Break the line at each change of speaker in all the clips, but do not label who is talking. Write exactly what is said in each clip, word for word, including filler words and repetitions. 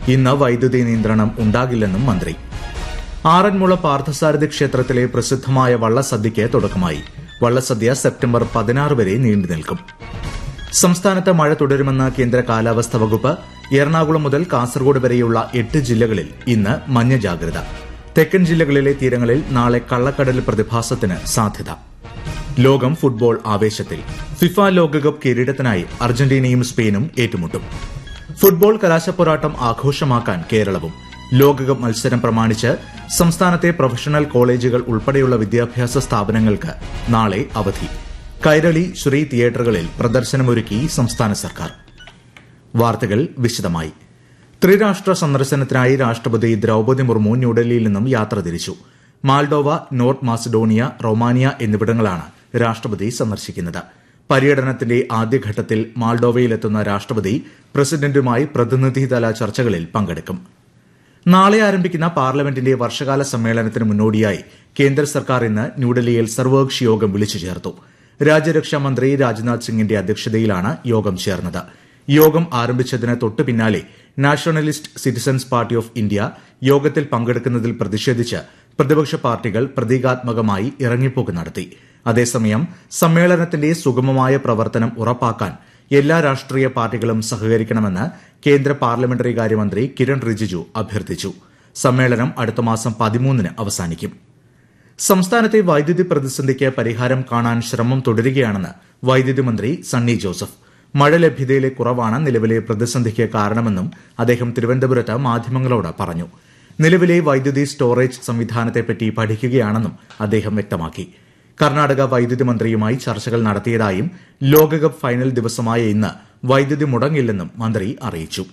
ഇന്ന് വൈദ്യുതി നിയന്ത്രണം ഉണ്ടാകില്ലെന്നും മന്ത്രി. ആറന്മുള പാർത്ഥസാരഥി ക്ഷേത്രത്തിലെ പ്രസിദ്ധമായ വള്ളസദ്യയ്ക്ക് തുടക്കമായി. വള്ളസദ്യ സെപ്റ്റംബർ പതിനാറ് വരെ നീണ്ടുനിൽക്കും. സംസ്ഥാനത്ത് മഴ തുടരുമെന്ന് കേന്ദ്ര കാലാവസ്ഥാ വകുപ്പ്. എറണാകുളം മുതൽ കാസർഗോഡ് വരെയുള്ള എട്ട് ജില്ലകളിൽ ഇന്ന് മഞ്ഞ ജാഗ്രത. തെക്കൻ ജില്ലകളിലെ തീരങ്ങളിൽ നാളെ കള്ളക്കടൽ പ്രതിഭാസത്തിന് സാധ്യത. ലോകം ഫുട്ബോൾ ആവേശത്തിൽ. ഫിഫ ലോകകപ്പ് കിരീടത്തിനായി അർജന്റീനയും സ്പെയിനും ഏറ്റുമുട്ടും. ഫുട്ബോൾ കലാശപ്പോരാട്ടം ആഘോഷമാക്കാൻ കേരളവും. ലോകകപ്പ് മത്സരം പ്രമാണിച്ച് സംസ്ഥാനത്തെ പ്രൊഫഷണൽ കോളേജുകൾ ഉൾപ്പെടെയുള്ള വിദ്യാഭ്യാസ സ്ഥാപനങ്ങൾക്ക് നാളെ അവധി. കൈരളി, ശ്രീ തിയേറ്ററുകളിൽ പ്രദർശനമൊരുക്കി സംസ്ഥാന സർക്കാർ. വാർത്തകൾ വിശദമായി. ത്രിരാഷ്ട്ര സന്ദർശനത്തിനായി രാഷ്ട്രപതി ദ്രൌപദി മുർമു ന്യൂഡൽഹിയിൽ നിന്നും യാത്ര തിരിച്ചു. മാൾഡോവ, നോർത്ത് മാസിഡോണിയ, റൊമാനിയ എന്നിവിടങ്ങളാണ് രാഷ്ട്രപതി സന്ദർശിക്കുന്നത്. പര്യടനത്തിന്റെ ആദ്യഘട്ടത്തിൽ മാൾഡോവയിലെത്തുന്ന രാഷ്ട്രപതി പ്രസിഡന്റുമായി പ്രതിനിധിതല ചർച്ചകളിൽ പങ്കെടുക്കും. നാളെ ആരംഭിക്കുന്ന പാർലമെന്റിന്റെ വർഷകാല സമ്മേളനത്തിന് മുന്നോടിയായി കേന്ദ്ര സർക്കാർ ഇന്ന് ന്യൂഡൽഹിയിൽ സർവകക്ഷി യോഗം വിളിച്ചു ചേർത്തു. രാജ്യരക്ഷാ മന്ത്രി രാജ്നാഥ് സിംഗിന്റെ അധ്യക്ഷതയിലാണ് യോഗം ചേർന്നത്. യോഗം ആരംഭിച്ചതിന് തൊട്ടു പിന്നാലെ nationalist citizens party of India യോഗത്തിൽ പങ്കെടുക്കുന്നതിൽ പ്രതിഷേധിച്ച് പ്രതിപക്ഷ പാർട്ടികൾ പ്രതീകാത്മകമായി ഇറങ്ങിപ്പോക്ക് നടത്തി. അതേസമയം സമ്മേളനത്തിന്റെ സുഗമമായ പ്രവർത്തനം ഉറപ്പാക്കാൻ എല്ലാ രാഷ്ട്രീയ പാർട്ടികളും സഹകരിക്കണമെന്ന് കേന്ദ്ര പാർലമെന്ററി കാര്യമന്ത്രി കിരൺ റിജിജു അഭ്യർത്ഥിച്ചു. സമ്മേളനം അടുത്ത മാസം പതിമൂന്നിന് അവസാനിക്കും. സംസ്ഥാനത്തെ വൈദ്യുതി പ്രതിസന്ധിക്ക് പരിഹാരം കാണാൻ ശ്രമം തുടരുകയാണെന്ന് വൈദ്യുതി മന്ത്രി സണ്ണി ജോസഫ്. മഴ ലഭ്യതയിലെ കുറവാണ് നിലവിലെ പ്രതിസന്ധിക്ക് കാരണമെന്നും അദ്ദേഹം തിരുവനന്തപുരത്ത് മാധ്യമങ്ങളോട് പറഞ്ഞു. നിലവിലെ വൈദ്യുതി സ്റ്റോറേജ് സംവിധാനത്തെപ്പറ്റി പഠിക്കുകയാണെന്നും അദ്ദേഹം വ്യക്തമാക്കി. കർണാടക വൈദ്യുതി മന്ത്രിയുമായി ചർച്ചകൾ നടത്തിയതായും ലോകകപ്പ് ഫൈനൽ ദിവസമായ ഇന്ന് വൈദ്യുതി മുടങ്ങില്ലെന്നും മന്ത്രി അറിയിച്ചു.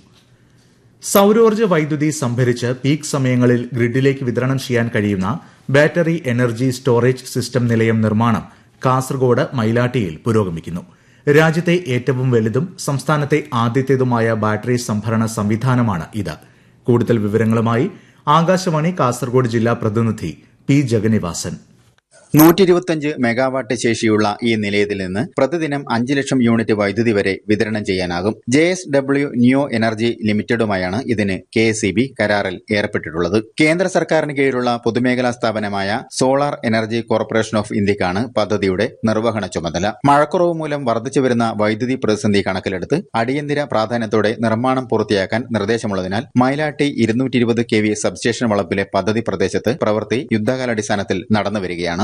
സൌരോർജ്ജ വൈദ്യുതി സംഭരിച്ച് പീക്ക് സമയങ്ങളിൽ ഗ്രിഡിലേക്ക് വിതരണം ചെയ്യാൻ കഴിയുന്ന ബാറ്ററി എനർജി സ്റ്റോറേജ് സിസ്റ്റം നിലയം നിർമ്മാണം കാസർഗോഡ് മൈലാട്ടിയിൽ പുരോഗമിക്കുന്നു. രാജ്യത്തെ ഏറ്റവും വലുതും സംസ്ഥാനത്തെ ആദ്യത്തേതുമായ ബാറ്ററി സംഭരണ സംവിധാനമാണ് ഇത്. കൂടുതൽ വിവരങ്ങളുമായി ആകാശവാണി കാസർഗോഡ് ജില്ലാ പ്രതിനിധി പി ജഗന്നിവാസൻ.
നൂറ്റി ഇരുപത്തിയഞ്ച് മെഗാവാട്ട് ശേഷിയുള്ള ഈ നിലയത്തിൽ നിന്ന് പ്രതിദിനം അഞ്ച് ലക്ഷം യൂണിറ്റ് വൈദ്യുതി വരെ വിതരണം ചെയ്യാനാകും. J S W new energy ലിമിറ്റഡുമായാണ് ഇതിന് കെ എസ് ഇ ബി കരാറിൽ ഏർപ്പെട്ടിട്ടുള്ളത്. കേന്ദ്ര സർക്കാരിന് കീഴിലുള്ള പൊതുമേഖലാ സ്ഥാപനമായ സോളാർ എനർജി കോർപ്പറേഷൻ ഓഫ് ഇന്ത്യക്കാണ് പദ്ധതിയുടെ നിർവഹണ ചുമതല. മഴക്കുറവ് മൂലം വർദ്ധിച്ചുവരുന്ന വൈദ്യുതി പ്രതിസന്ധി കണക്കിലെടുത്ത് അടിയന്തര പ്രാധാന്യത്തോടെ നിർമ്മാണം പൂർത്തിയാക്കാൻ നിർദ്ദേശമുള്ളതിനാൽ മൈലാട്ടി ഇരുന്നൂറ്റി ഇരുപത് കെ വി സബ്സ്റ്റേഷൻ വളപ്പിലെ പദ്ധതി പ്രദേശത്ത് പ്രവൃത്തി യുദ്ധകാലാടിസ്ഥാനത്തിൽ നടന്നുവരികയാണ്.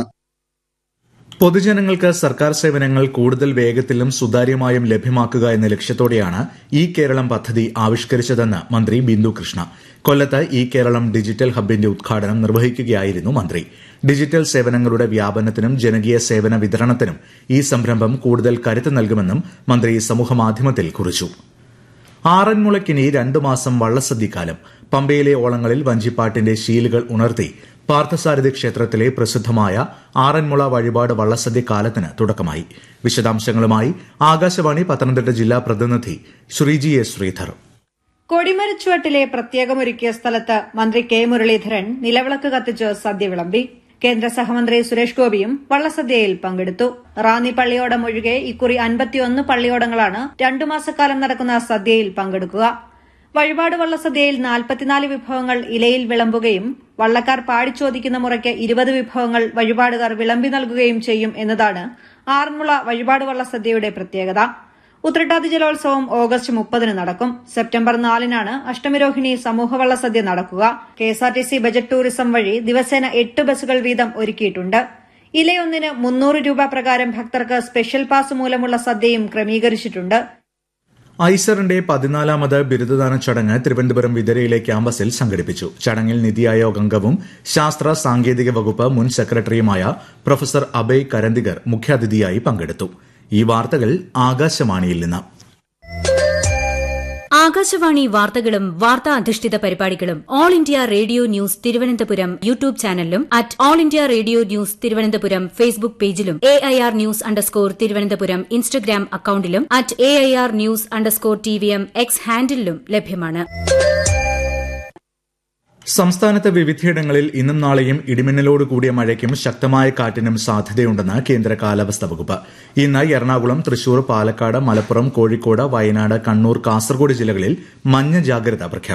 പൊതുജനങ്ങൾക്ക് സർക്കാർ സേവനങ്ങൾ കൂടുതൽ വേഗത്തിലും സുതാര്യമായും ലഭ്യമാക്കുക എന്ന ലക്ഷ്യത്തോടെയാണ് ഇ കേരളം പദ്ധതി ആവിഷ്കരിച്ചതെന്ന് മന്ത്രി ബിന്ദു കൃഷ്ണ. കൊല്ലത്ത് ഇ കേരളം ഡിജിറ്റൽ ഹബ്ബിന്റെ ഉദ്ഘാടനം നിർവഹിക്കുകയായിരുന്നു മന്ത്രി. ഡിജിറ്റൽ സേവനങ്ങളുടെ വ്യാപനത്തിനും ജനകീയ സേവന വിതരണത്തിനും ഈ സംരംഭം കൂടുതൽ കരുത്ത് നൽകുമെന്നും മന്ത്രി സമൂഹമാധ്യമത്തിൽ കുറിച്ചു. ആറന്മുളയ്ക്കിനി രണ്ടു മാസം വള്ളസദ്യക്കാലം. പമ്പയിലെ ഓളങ്ങളിൽ വഞ്ചിപ്പാട്ടിന്റെ ശീലുകൾ ഉണർത്തി പാർത്ഥസാരഥി ക്ഷേത്രത്തിലെ പ്രസിദ്ധമായ ആറന്മുള വഴിപാട് വള്ളസദ്യ കാലത്തിന് തുടക്കമായി. വിശദാംശങ്ങളുമായി ആകാശവാണി പത്തനംതിട്ട ജില്ലാ പ്രതിനിധി ശ്രീജി എസ് ശ്രീധർ.
കൊടിമരച്ചുവട്ടിലെ പ്രത്യേകമൊരുക്കിയ സ്ഥലത്ത് മന്ത്രി കെ മുരളീധരൻ നിലവിളക്ക് കത്തിച്ച് സദ്യ വിളമ്പി. കേന്ദ്ര സഹമന്ത്രി സുരേഷ് ഗോപിയും വള്ളസദ്യയിൽ പങ്കെടുത്തു. റാന്നി പള്ളിയോടം ഒഴികെ ഇക്കുറി അൻപത്തിയൊന്ന് പള്ളിയോടങ്ങളാണ് രണ്ടു മാസക്കാലം നടക്കുന്ന സദ്യയിൽ പങ്കെടുക്കുക. വഴിപാട് വള്ളസദ്യയിൽ നാൽപ്പത്തിനാല് വിഭവങ്ങൾ ഇലയിൽ വിളമ്പുകയും വള്ളക്കാർ പാടിച്ചോദിക്കുന്ന മുറയ്ക്ക് ഇരുപത് വിഭവങ്ങൾ വഴിപാടുകാർ വിളമ്പി നൽകുകയും ചെയ്യും എന്നതാണ് ആറന്മുള വഴിപാട് വള്ളസദ്യയുടെ പ്രത്യേകത. ഉത്രട്ടാതി ജലോത്സവം ഓഗസ്റ്റ് മുപ്പതിന് നടക്കും. സെപ്റ്റംബർ നാലിനാണ് അഷ്ടമിരോഹിണി സമൂഹ വള്ളസദ്യ നടക്കുക. കെഎസ്ആർടിസി ബജറ്റ് ടൂറിസം വഴി ദിവസേന എട്ട് ബസ്സുകൾ വീതം ഒരുക്കിയിട്ടുണ്ട്. ഇലയൊന്നിന് മുന്നൂറ് രൂപ പ്രകാരം ഭക്തർക്ക് സ്പെഷ്യൽ പാസ് മൂലമുള്ള സദ്യയും ക്രമീകരിച്ചിട്ടുണ്ട്.
ഐസറിന്റെ പതിനാലാമത് ബിരുദദാന ചടങ്ങ് തിരുവനന്തപുരം വിതരയിലെ ക്യാമ്പസിൽ സംഘടിപ്പിച്ചു. ചടങ്ങിൽ നിതി ആയോഗ് അംഗവും ശാസ്ത്ര സാങ്കേതിക വകുപ്പ് മുൻ സെക്രട്ടറിയുമായ പ്രൊഫസർ അഭയ് കരന്തികർ മുഖ്യാതിഥിയായി പങ്കെടുത്തു. ഈ വാർത്തകൾ ആകാശവാണിയിൽ നിന്ന്.
ആകാശവാണി വാർത്തകളും വാർത്താ അധിഷ്ഠിത പരിപാടികളും all India radio news Thiruvananthapuram YouTube ചാനലിലും at all India radio news Thiruvananthapuram Facebook പേജിലും A I R news underscore Thiruvananthapuram Instagram അക്കൌണ്ടിലും at A I R news underscore T V M X ഹാൻഡിലും ലഭ്യമാണ്.
സംസ്ഥാനത്ത് വിവിധയിടങ്ങളിൽ ഇന്നും നാളെയും ഇടിമിന്നലോട് കൂടിയ മഴയ്ക്കും ശക്തമായ കാറ്റിനും സാധ്യതയുണ്ടെന്ന് കേന്ദ്ര കാലാവസ്ഥാ വകുപ്പ്. ഇന്ന് എറണാകുളം, തൃശൂർ, പാലക്കാട്, മലപ്പുറം, കോഴിക്കോട്, വയനാട്, കണ്ണൂർ, കാസർഗോഡ് ജില്ലകളിൽ മഞ്ഞ ജാഗ്രത പ്രഖ്യാപിച്ചു.